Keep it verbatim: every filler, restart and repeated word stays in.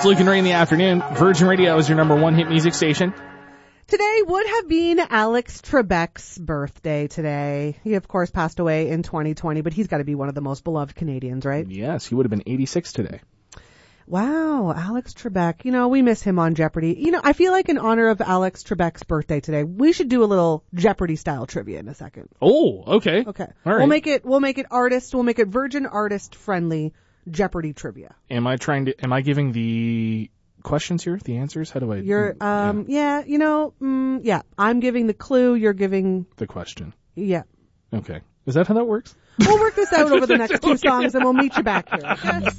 Luke and Ray in the afternoon. Virgin Radio is your number one hit music station. Today would have been Alex Trebek's birthday today. He, of course, passed away in twenty twenty, but he's got to be one of the most beloved Canadians, right? Yes, he would have been eighty-six today. Wow, Alex Trebek. You know, we miss him on Jeopardy. You know, I feel like in honor of Alex Trebek's birthday today, we should do a little Jeopardy-style trivia in a second. Oh, okay. Okay. All right. We'll make it, we'll make it artist, we'll make it Virgin artist-friendly Jeopardy trivia. Am I trying to, am I giving the questions here, the answers? How do I? You're, um, yeah, yeah you know, mm, yeah, I'm giving the clue, you're giving... The question. Yeah. Okay. Is that how that works? We'll work this out over the next two songs and we'll meet you back here. Okay?